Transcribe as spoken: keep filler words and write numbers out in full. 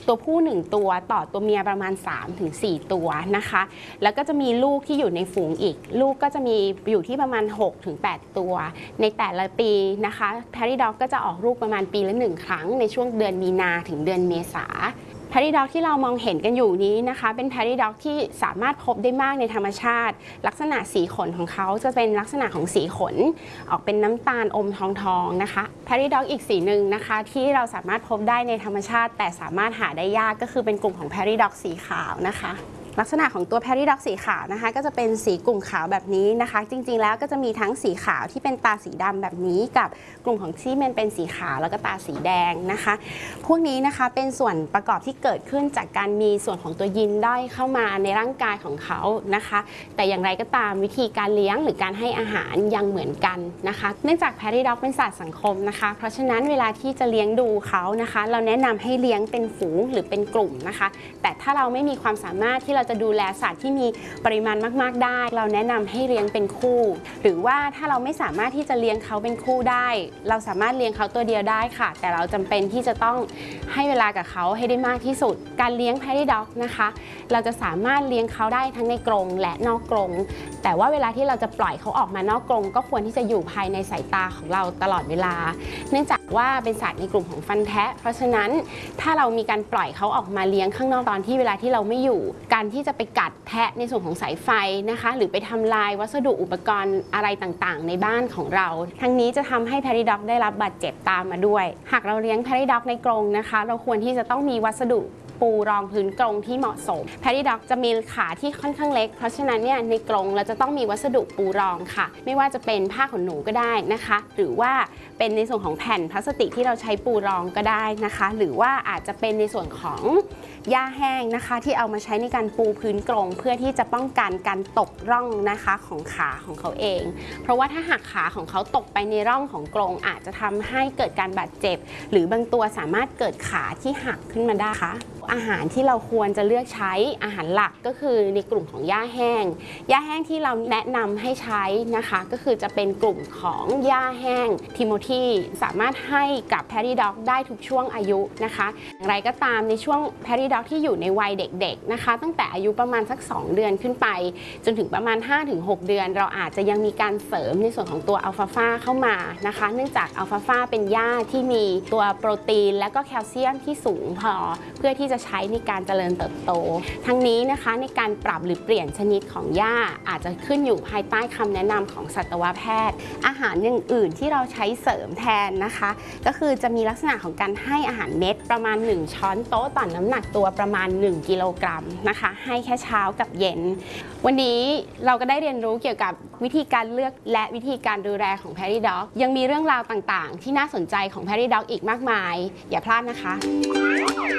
ตัวผู้หนึ่งตัวต่อตัวเมียประมาณ สามถึงสี่ ตัวนะคะแล้วก็จะมีลูกที่อยู่ในฝูงอีกลูกก็จะมีอยู่ที่ประมาณ หกถึงแปด ตัวในแต่ละปีนะคะแพรี่ด็อกก็จะออกลูกประมาณปีละหนึ่งครั้งในช่วงเดือนมีนาถึงเดือนเมษาแพรี่ด็อกที่เรามองเห็นกันอยู่นี้นะคะเป็นแพรี่ด็อกที่สามารถพบได้มากในธรรมชาติลักษณะสีขนของเขาจะเป็นลักษณะของสีขนออกเป็นน้ำตาลอมทองทองนะคะแพรี่ด็อกอีกสีหนึ่งนะคะที่เราสามารถพบได้ในธรรมชาติแต่สามารถหาได้ยากก็คือเป็นกลุ่มของแพรี่ด็อกสีขาวนะคะลักษณะของตัวแพรี่ด็อกสีขาวนะคะก็จะเป็นสีกลุ่มขาวแบบนี้นะคะจริงๆแล้วก็จะมีทั้งสีขาวที่เป็นตาสีดำแบบนี้กับกลุ่มของที่มันเป็นสีขาวแล้วก็ตาสีแดงนะคะพวกนี้นะคะเป็นส่วนประกอบที่เกิดขึ้นจากการมีส่วนของตัวยีนด้อยเข้ามาในร่างกายของเขานะคะแต่อย่างไรก็ตามวิธีการเลี้ยงหรือการให้อาหารยังเหมือนกันนะคะเนื่องจากแพรี่ด็อกเป็นสัตว์สังคมนะคะเพราะฉะนั้นเวลาที่จะเลี้ยงดูเขานะคะเราแนะนำให้เลี้ยงเป็นฝูงหรือเป็นกลุ่มนะคะแต่ถ้าเราไม่มีความสามารถที่เราจะดูแลสัตว์ที่มีปริมาณมากๆได้เราแนะนำให้เลี้ยงเป็นคู่หรือว่าถ้าเราไม่สามารถที่จะเลี้ยงเขาเป็นคู่ได้เราสามารถเลี้ยงเขาตัวเดียวได้ค่ะแต่เราจำเป็นที่จะต้องให้เวลากับเขาให้ได้มากที่สุดการเลี้ยงแพรี่ด็อกนะคะเราจะสามารถเลี้ยงเขาได้ทั้งในกรงและนอกกรงแต่ว่าเวลาที่เราจะปล่อยเขาออกมานอกกรงก็ควรที่จะอยู่ภายในสายตาของเราตลอดเวลาเนื่องจากว่าเป็นสัตว์ในกลุ่มของฟันแทะเพราะฉะนั้นถ้าเรามีการปล่อยเขาออกมาเลี้ยงข้างนอกตอนที่เวลาที่เราไม่อยู่การที่จะไปกัดแทะในส่วนของสายไฟนะคะหรือไปทำลายวัสดุอุปกรณ์อะไรต่างๆในบ้านของเราทั้งนี้จะทำให้แพรี่ด็อกได้รับบาดเจ็บตามมาด้วยหากเราเลี้ยงแพรี่ด็อกในกรงนะคะเราควรที่จะต้องมีวัสดุปูรองพื้นกรงที่เหมาะสมแพรี่ด็อกจะมีขาที่ค่อนข้างเล็กเพราะฉะนั้นเนี่ยในกรงเราจะต้องมีวัสดุปูรองค่ะไม่ว่าจะเป็นผ้าขนหนูก็ได้นะคะหรือว่าเป็นในส่วนของแผ่นพลาสติกที่เราใช้ปูรองก็ได้นะคะหรือว่าอาจจะเป็นในส่วนของหญ้าแห้งนะคะที่เอามาใช้ในการปูพื้นกรงเพื่อที่จะป้องกันการตกร่องนะคะของขาของเขาเองเพราะว่าถ้าหากขาของเขาตกไปในร่องของกรงอาจจะทำให้เกิดการบาดเจ็บหรือบางตัวสามารถเกิดขาที่หักขึ้นมาได้ค่ะอาหารที่เราควรจะเลือกใช้อาหารหลักก็คือในกลุ่มของหญ้าแห้งหญ้าแห้งที่เราแนะนำให้ใช้นะคะก็คือจะเป็นกลุ่มของหญ้าแห้งทิโมธีสามารถให้กับแพรี่ด็อกได้ทุกช่วงอายุนะคะอย่างไรก็ตามในช่วงแพรี่ด็อกที่อยู่ในวัยเด็กๆนะคะตั้งแต่อายุประมาณสักสองเดือนขึ้นไปจนถึงประมาณ ห้าถึงหก เดือนเราอาจจะยังมีการเสริมในส่วนของตัวอัลฟาฟาเข้ามานะคะเนื่องจากอัลฟาฟาเป็นหญ้าที่มีตัวโปรตีนและก็แคลเซียมที่สูงพอเพื่อที่จะใช้ในการเจริญเติบโตทั้งนี้นะคะในการปรับหรือเปลี่ยนชนิดของหญ้าอาจจะขึ้นอยู่ภายใต้คำแนะนำของสัตวแพทย์อาหารอย่างอื่นที่เราใช้เสริมแทนนะคะก็คือจะมีลักษณะของการให้อาหารเม็ดประมาณหนึ่งช้อนโต๊ะต่อน้ำหนักตัวประมาณหนึ่งกิโลกรัมนะคะให้แค่เช้ากับเย็นวันนี้เราก็ได้เรียนรู้เกี่ยวกับวิธีการเลือกและวิธีการดูแลของแพรี่ด็อกยังมีเรื่องราวต่างๆที่น่าสนใจของแพรี่ด็อกอีกมากมายอย่าพลาดนะคะ